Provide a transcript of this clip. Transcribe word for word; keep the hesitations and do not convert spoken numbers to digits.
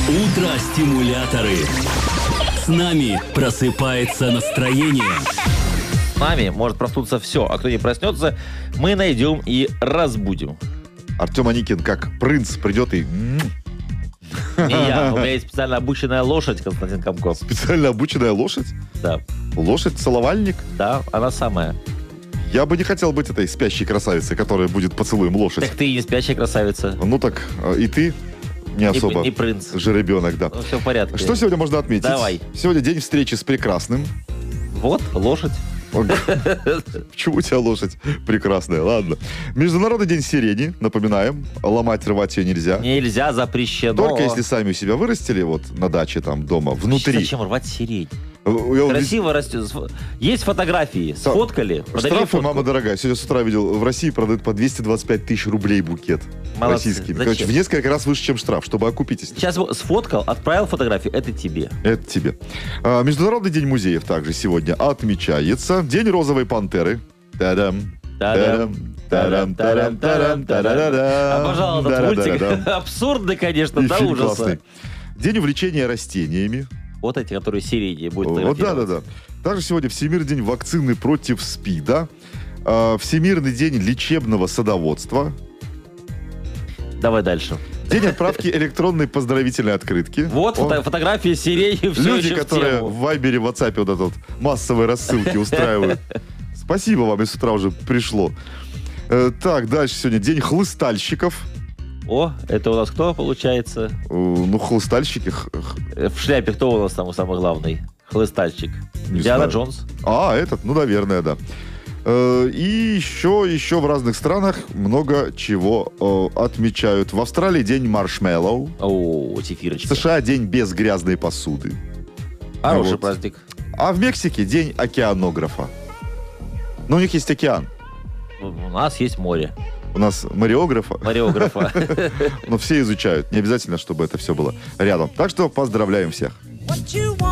Утро-стимуляторы. С нами просыпается настроение. С нами может проснуться все, а кто не проснется, мы найдем и разбудим. Артем Аникин, как принц, придет и... Не я, у меня есть специально обученная лошадь, Константин Комков. Специально обученная лошадь? Да. Лошадь-целовальник? Да, она самая. Я бы не хотел быть этой спящей красавицей, которая будет поцелуем лошадь. Так ты и не спящая красавица. Ну так, и ты не особо. Не, не принц. Жеребенок, да. Ну, все в порядке. Что сегодня можно отметить? Давай. Сегодня день встречи с прекрасным. Вот, лошадь. Почему у тебя лошадь прекрасная? Ладно. Международный день сирени. Напоминаем, ломать, рвать ее нельзя. Нельзя, запрещено. Только если сами у себя вырастили, вот на даче там дома, внутри. Зачем рвать сирень? Я Красиво растет. Есть фотографии, сфоткали, подарили штрафы, фотку. мама дорогая. Сегодня с утра видел, в России продают по двести двадцать пять тысяч рублей букет. Молодцы. Российский. Зачем? Короче, в несколько раз выше, чем штраф, чтобы окупитесь. Сейчас сфоткал, отправил фотографию, это тебе. Это тебе. А, Международный день музеев также сегодня отмечается. День розовой пантеры. Та-дам. Та-дам. Та-дам, та-дам, та-дам, та-да-да-дам. Обожал этот мультик. Да-да-да-да. Абсурдный, конечно, И до фильм ужаса. классный. День увлечения растениями. Вот эти, которые сирени будет Вот, фотографировать. да-да-да. Также сегодня Всемирный день вакцины против СПИДа. А, Всемирный день лечебного садоводства. Давай дальше. День отправки электронной поздравительной открытки. Вот О, фото- фотографии сирени, все люди, еще которые в тему. в Вайбере, в WhatsApp вот этот вот массовые рассылки устраивают. Спасибо вам, если с утра уже пришло. Э, Так, дальше сегодня день хлыстальщиков. О, это у нас кто получается? Э, Ну, хлыстальщики... х- х- Э, В шляпе кто у нас там самый главный? Хлыстальщик. Не Диана знаю. Джонс. А, этот, ну, наверное, да. Э, И еще, еще в разных странах много чего э, отмечают. В Австралии день маршмеллоу. О, В зефирочка. США день без грязной посуды. Хороший вот. праздник. А в Мексике день океанографа. Ну, у них есть океан. У нас есть море. У нас мореографа. Мореографа. Но все изучают. Не обязательно, чтобы это все было рядом. Так что поздравляем всех. What you want?